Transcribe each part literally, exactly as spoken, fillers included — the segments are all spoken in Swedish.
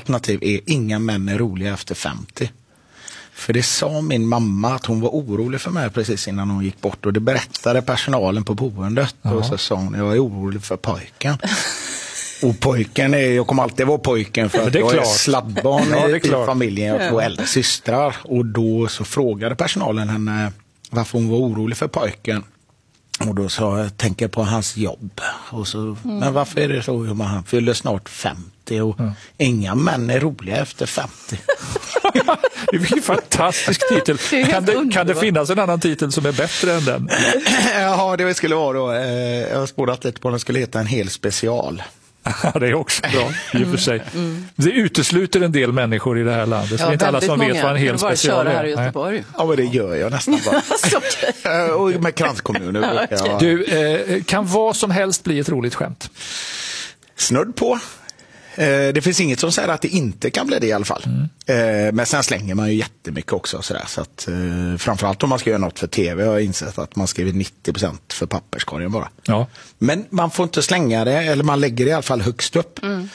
alternativ är inga män är roliga efter femtio. För det sa min mamma att hon var orolig för mig precis innan hon gick bort. Och det berättade personalen på boendet. Aha. Och så sa hon, jag är orolig för pojken. Och pojken är, jag kommer alltid vara pojken för att är jag klart. är sladdbarn ja, är i familjen. Jag har två äldre systrar. Och då så frågade personalen henne varför hon var orolig för pojken. Och då sa jag, tänker på hans jobb. Och så, mm. Men varför är det så? Han fyller snart femtio och mm. inga män är roliga efter femtio. Det är en fantastisk titel. Det kan, det, kan det finnas en annan titel som är bättre än den? Ja, det skulle vara då. Jag har spårat lite på att den skulle heta en hel special. Det är också bra, i och för sig. Mm. Det utesluter en del människor i det här landet. Ja, inte alla som många. vet vad en hel special är. Här i Göteborg. Ja, men det gör jag nästan bara. Och med kranskommuner. Ja, okay. Du, eh, kan vad som helst bli ett roligt skämt? Snudd på. Eh, det finns inget som säger att det inte kan bli det i alla fall. Mm. Eh, men sen slänger man ju jättemycket också. Sådär, så att, eh, framförallt om man ska göra något för tv har jag insett att man skriver nittio procent för papperskorgen bara. Ja. Men man får inte slänga det, eller man lägger det i alla fall högst upp. Mm.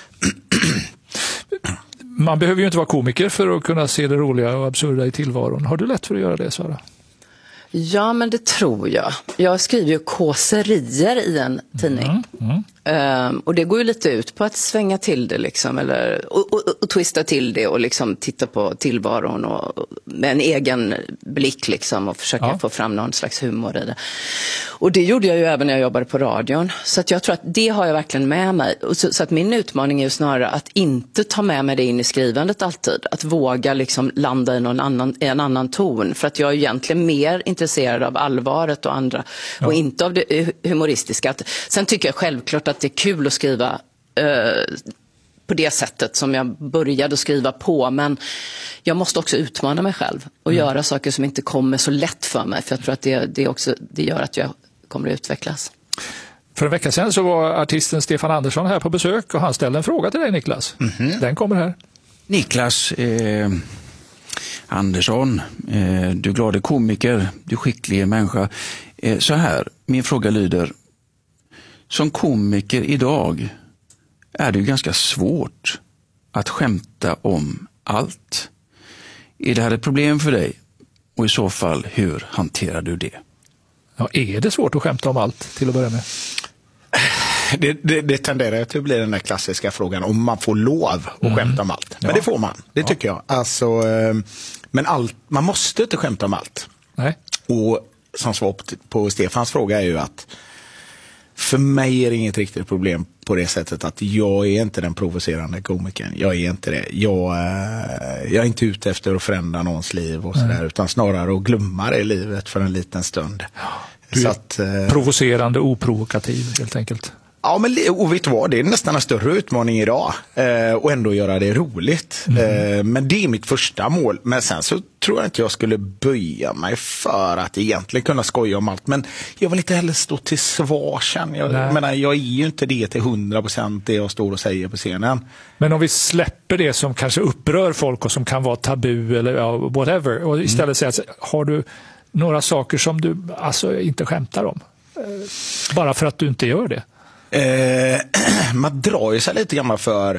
Man behöver ju inte vara komiker för att kunna se det roliga och absurda i tillvaron. Har du lätt för att göra det, Sara? Ja, men det tror jag. Jag skriver ju kåserier i en tidning. Mm, mm. Um, och det går ju lite ut på att svänga till det liksom, eller, och, och, och twista till det och liksom titta på tillvaron och, med en egen blick liksom, och försöka ja. få fram någon slags humor i det. Och det gjorde jag ju även när jag jobbade på radion. Så att jag tror att det har jag verkligen med mig. Och så, så att min utmaning är ju snarare att inte ta med mig det in i skrivandet alltid. Att våga liksom landa i, någon annan, i en annan ton. För att jag är egentligen mer intresserad av allvaret och andra ja. och inte av det humoristiska. Sen tycker jag självklart att det är kul att skriva eh, på det sättet som jag började skriva på, men jag måste också utmana mig själv och mm. göra saker som inte kommer så lätt för mig, för jag tror att det, det, också, det gör att jag kommer att utvecklas. För en vecka sedan så var artisten Stefan Andersson här på besök och han ställde en fråga till dig, Niklas. Mm-hmm. Den kommer här. Niklas eh, Andersson, eh, du glade komiker, du skicklig människa. Eh, så här, min fråga lyder: som komiker idag är det ju ganska svårt att skämta om allt. Är det här ett problem för dig? Och i så fall, hur hanterar du det? Ja, är det svårt att skämta om allt till att börja med? Det, det, det tenderar att bli den där klassiska frågan om man får lov att mm. skämta om allt. Men ja. det får man, det tycker ja. jag. Alltså, men allt, man måste inte skämta om allt. Nej. Och som svar på, på Stefans fråga är ju att för mig är det inget riktigt problem på det sättet att jag är inte den provocerande komikern. Jag är inte det. Jag, jag är inte ute efter att förändra någons liv och sådär, utan snarare att glömma det i livet för en liten stund. Du är så att, provocerande, oprovokativ helt enkelt. Ja, men och vet du vad? Det är nästan en större utmaning idag. Eh, och ändå göra det roligt. Mm. Eh, men det är mitt första mål. Men sen så tror jag inte jag skulle böja mig för att egentligen kunna skoja om allt. Men jag vill inte heller stå till svars. Jag, jag menar, jag är ju inte det till hundra procent det jag står och säger på scenen. Men om vi släpper det som kanske upprör folk och som kan vara tabu eller ja, whatever. Och istället mm. säga att har du några saker som du alltså inte skämtar om? Eh, bara för att du inte gör det. Eh, man drar ju sig lite grann för